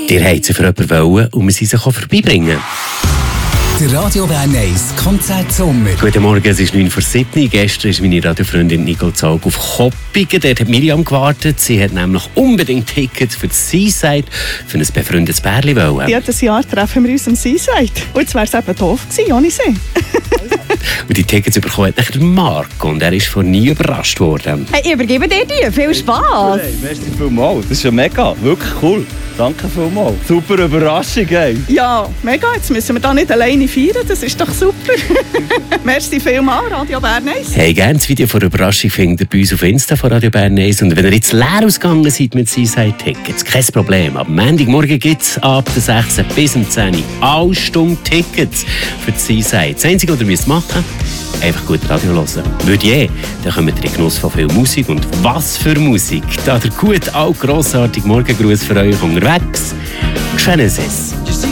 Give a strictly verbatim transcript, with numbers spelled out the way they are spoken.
Ihr habt sie für jemanden wollen und wir sie sich auch vorbeibringen. Der Radio Bern eins Konzertsommer. Guten Morgen, es ist neun vor sieben. Gestern ist meine Radiofreundin Nicole Zaug auf Koppingen. Dort hat Miriam gewartet. Sie hat nämlich unbedingt Tickets für das Seaside, für ein befreundetes Pärchen wollen. Jedes Jahr treffen wir uns am Seaside. Und jetzt wäre es eben doof gewesen, ohne sie. Und die Tickets bekommen hat Marco und er ist von nie überrascht worden. Hey, ich übergebe dir die. Viel Spass. Hey, merci vielmals. Das ist ja mega. Wirklich cool. Danke vielmals. Super Überraschung, ey. Ja, mega. Jetzt müssen wir da nicht alleine feiern. Das ist doch super. Merci vielmals, Radio Bern eins. Hey, gerne das Video von der Überraschung findet ihr bei uns auf Insta von Radio Bern eins. Und wenn ihr jetzt leer ausgegangen seid mit Seaside-Tickets, kein Problem. Am Montagmorgen gibt es ab der sechs bis um zehn alle Stunden Tickets für die Seaside. Das Einzige, was ihr müsst machen, einfach gut Radio hören. Würde je, dann kommt ihr in den Genuss von viel Musik. Und was für Musik! Da der gut, auch grossartige Morgengruß für euch unterwegs. Schönes Essen.